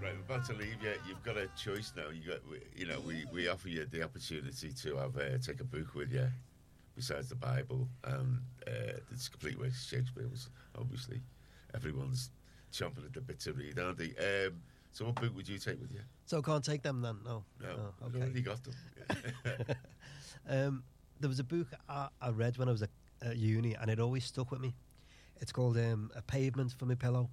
Right, we're about to leave you. You've got a choice now. We offer you the opportunity to have take a book with you besides the Bible, and it's complete waste of Shakespeare. Obviously, everyone's chomping at the bit to read, aren't they? So, what book would you take with you? So I can't take them then? No. No, Oh, I've okay. already got them. There was a book I read when I was at uni, and it always stuck with me. It's called A Pavement for My Pillow.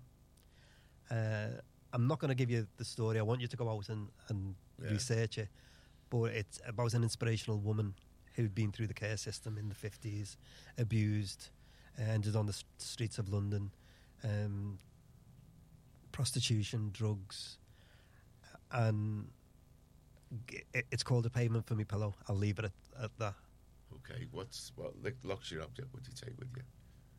I'm not going to give you the story. I want you to go out and research it. But it's about an inspirational woman who'd been through the care system in the 50s, abused, ended on the streets of London, prostitution, drugs, and it's called A Pavement for My Pillow. I'll leave it at that. Okay, what luxury object would you take with you?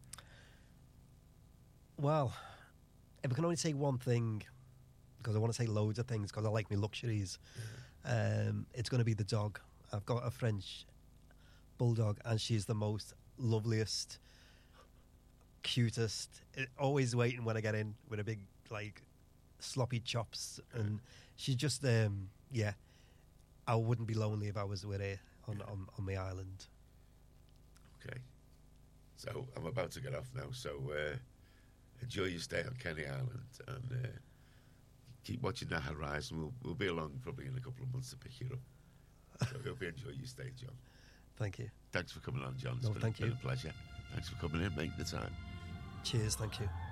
Well, if I can only take one thing, because I want to take loads of things, because I like my luxuries, it's going to be the dog. I've got a French bulldog, and she's the most loveliest, cutest, always waiting when I get in with a big, like, sloppy chops, and she's just, I wouldn't be lonely if I was with her on my island. Okay, so I'm about to get off now, so enjoy your stay on Kenny Island, and keep watching that horizon. We'll be along probably in a couple of months to pick you up. So I hope you enjoy your stay, John. Thank you. Thanks for coming on, John. It's thank you. been a pleasure. Thanks for coming in, making the time. Cheers, thank you.